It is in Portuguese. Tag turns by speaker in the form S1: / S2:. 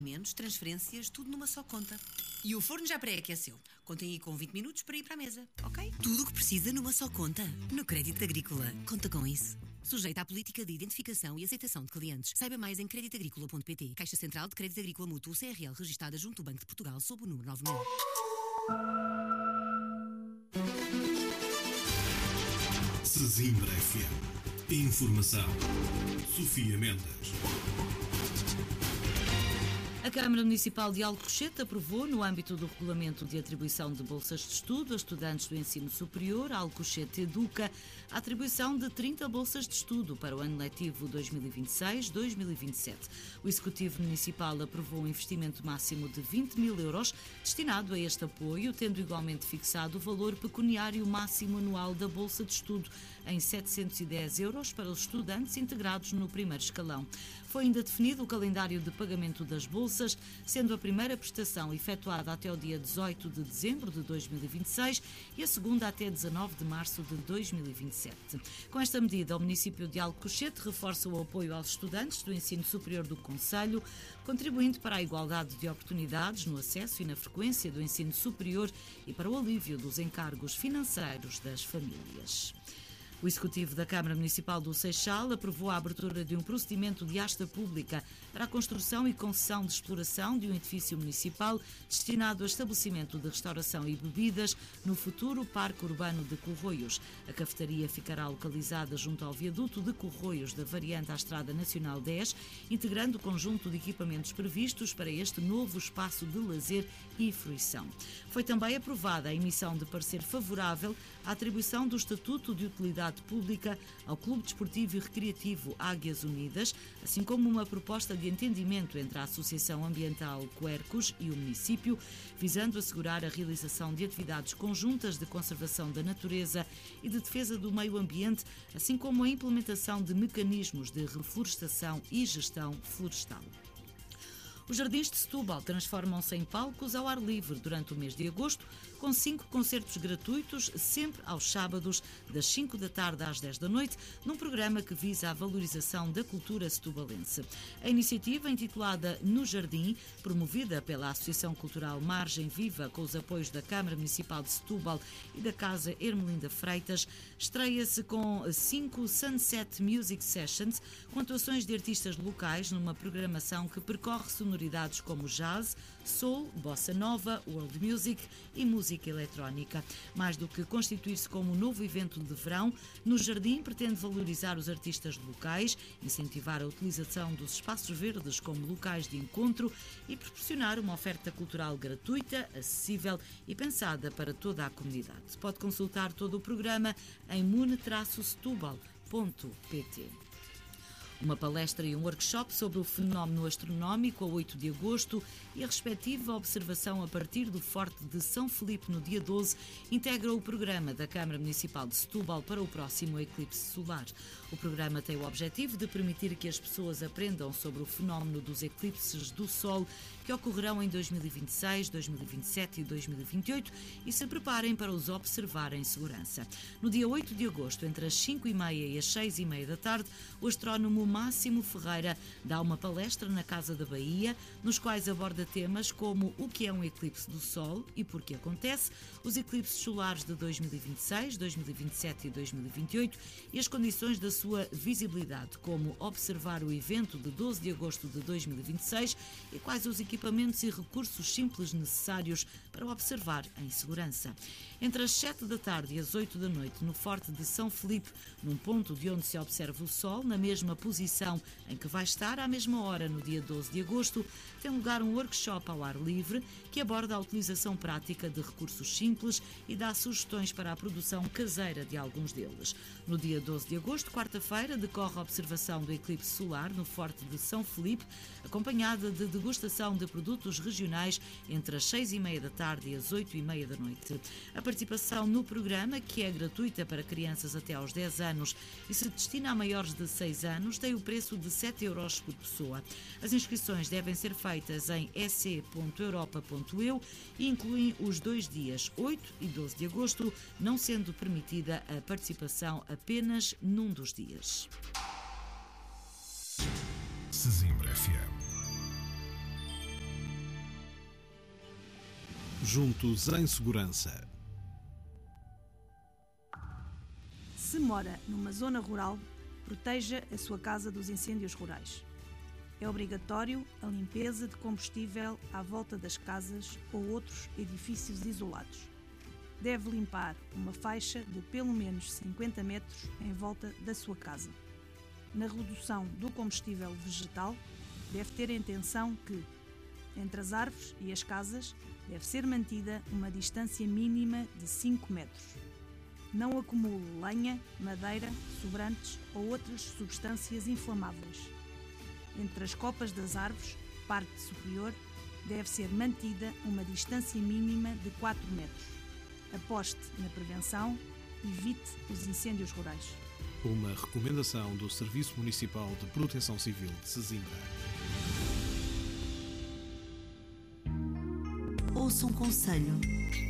S1: transferências, tudo numa só conta. E o forno já pré-aqueceu. Contem aí com 20 minutos para ir para a mesa, ok? Tudo o que precisa numa só conta. No Crédito Agrícola. Conta com isso. Sujeita à política de identificação e aceitação de clientes. Saiba mais em creditagricola.pt. Caixa Central de Crédito Agrícola Mútuo CRL, registada junto ao Banco de Portugal, sob o número 9000.
S2: Sesimbra FM. Informação. Sofia Mendes.
S3: A Câmara Municipal de Alcochete aprovou, no âmbito do regulamento de atribuição de bolsas de estudo a estudantes do ensino superior, a Alcochete Educa, a atribuição de 30 bolsas de estudo para o ano letivo 2026-2027. O Executivo Municipal aprovou um investimento máximo de 20 mil euros destinado a este apoio, tendo igualmente fixado o valor pecuniário máximo anual da bolsa de estudo em 710 euros para os estudantes integrados no primeiro escalão. Foi ainda definido o calendário de pagamento das bolsas, sendo a primeira prestação efetuada até o dia 18 de dezembro de 2026 e a segunda até 19 de março de 2027. Com esta medida, o município de Alcochete reforça o apoio aos estudantes do ensino superior do concelho, contribuindo para a igualdade de oportunidades no acesso e na frequência do ensino superior e para o alívio dos encargos financeiros das famílias. O Executivo da Câmara Municipal do Seixal aprovou a abertura de um procedimento de asta pública para a construção e concessão de exploração de um edifício municipal destinado a estabelecimento de restauração e bebidas no futuro Parque Urbano de Corroios. A cafetaria ficará localizada junto ao viaduto de Corroios da variante à Estrada Nacional 10, integrando o conjunto de equipamentos previstos para este novo espaço de lazer e fruição. Foi também aprovada a emissão de parecer favorável à atribuição do Estatuto de Utilidade Pública ao Clube Desportivo e Recreativo Águias Unidas, assim como uma proposta de entendimento entre a Associação Ambiental Quercus e o município, visando assegurar a realização de atividades conjuntas de conservação da natureza e de defesa do meio ambiente, assim como a implementação de mecanismos de reflorestação e gestão florestal. Os Jardins de Setúbal transformam-se em palcos ao ar livre durante o mês de agosto, com 5 concertos gratuitos, sempre aos sábados, das 5 da tarde às 10 da noite, num programa que visa a valorização da cultura setubalense. A iniciativa, intitulada No Jardim, promovida pela Associação Cultural Margem Viva, com os apoios da Câmara Municipal de Setúbal e da Casa Ermelinda Freitas, estreia-se com 5 Sunset Music Sessions, com atuações de artistas locais numa programação que percorre sonoridades como jazz, soul, bossa nova, world music e música eletrónica. Mais do que constituir-se como um novo evento de verão, No Jardim pretende valorizar os artistas locais, incentivar a utilização dos espaços verdes como locais de encontro e proporcionar uma oferta cultural gratuita, acessível e pensada para toda a comunidade. Pode consultar todo o programa em mune-setúbal.pt. Uma palestra e um workshop sobre o fenómeno astronómico a 8 de agosto e a respectiva observação a partir do Forte de São Filipe no dia 12 integra o programa da Câmara Municipal de Setúbal para o próximo eclipse solar. O programa tem o objetivo de permitir que as pessoas aprendam sobre o fenómeno dos eclipses do Sol que ocorrerão em 2026, 2027 e 2028 e se preparem para os observar em segurança. No dia 8 de agosto, entre as 5h30 e as 6h30 da tarde, o astrónomo Máximo Ferreira dá uma palestra na Casa da Bahia, nos quais aborda temas como o que é um eclipse do Sol e por que acontece, os eclipses solares de 2026, 2027 e 2028 e as condições da sua visibilidade, como observar o evento de 12 de agosto de 2026 e quais os equipamentos e recursos simples necessários para observar em segurança. Entre as 7 da tarde e as 8 da noite, no Forte de São Filipe, num ponto de onde se observa o Sol, na mesma posição em que vai estar à mesma hora no dia 12 de agosto, tem lugar um workshop ao ar livre que aborda a utilização prática de recursos simples e dá sugestões para a produção caseira de alguns deles. No dia 12 de agosto, quarta-feira, decorre a observação do eclipse solar no Forte de São Filipe, acompanhada de degustação de produtos regionais entre as 6h30 da tarde e as 8h30 da noite. A participação no programa, que é gratuita para crianças até aos 10 anos e se destina a maiores de 6 anos, tem o preço de 7 euros por pessoa. As inscrições devem ser feitas em ec.europa.eu e incluem os 2 dias, 8 e 12 de agosto, não sendo permitida a participação apenas num dos dias.
S2: Sesimbra FM. Juntos em segurança.
S4: Se mora numa zona rural, proteja a sua casa dos incêndios rurais. É obrigatório a limpeza de combustível à volta das casas ou outros edifícios isolados. Deve limpar uma faixa de pelo menos 50 metros em volta da sua casa. Na redução do combustível vegetal, deve ter em atenção que, entre as árvores e as casas, deve ser mantida uma distância mínima de 5 metros. Não acumule lenha, madeira, sobrantes ou outras substâncias inflamáveis. Entre as copas das árvores, parte superior, deve ser mantida uma distância mínima de 4 metros. Aposte na prevenção e evite os incêndios rurais.
S2: Uma recomendação do Serviço Municipal de Proteção Civil de Sesimbra.
S1: Ouça um conselho.